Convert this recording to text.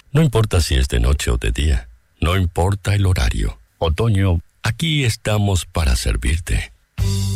No importa si es de noche o de día, no importa el horario. Otoño, aquí estamos para servirte.